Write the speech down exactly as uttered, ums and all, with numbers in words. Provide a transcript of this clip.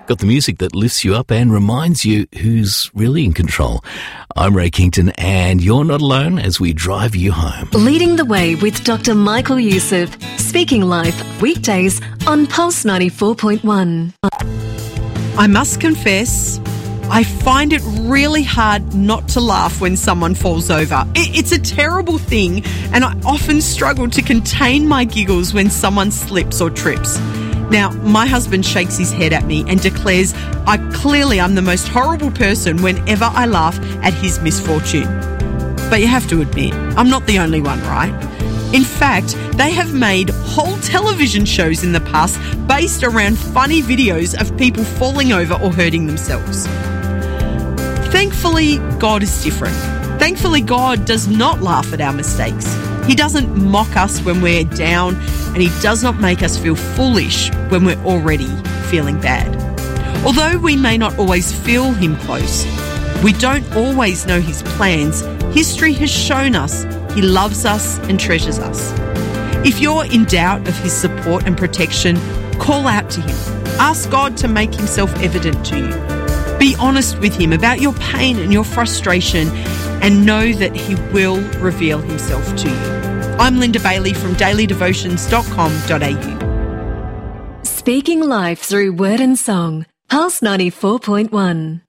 Got the music that lifts you up and reminds you who's really in control. I'm Ray Kington, and you're not alone as we drive you home. Leading the way with Doctor Michael Youssef. Speaking Life, weekdays on Pulse ninety-four point one. I must confess, I find it really hard not to laugh when someone falls over. It, it's a terrible thing, and I often struggle to contain my giggles when someone slips or trips. Now, my husband shakes his head at me and declares I clearly am the most horrible person whenever I laugh at his misfortune. But you have to admit, I'm not the only one, right? In fact, they have made whole television shows in the past based around funny videos of people falling over or hurting themselves. Thankfully, God is different. Thankfully, God does not laugh at our mistakes. He doesn't mock us when we're down, and He does not make us feel foolish when we're already feeling bad. Although we may not always feel Him close, we don't always know His plans, history has shown us He loves us and treasures us. If you're in doubt of His support and protection, call out to Him. Ask God to make Himself evident to you. Be honest with Him about your pain and your frustration, and know that He will reveal Himself to you. I'm Linda Bailey from daily devotions dot com dot a u. Speaking Life through word and song. Pulse ninety-four point one.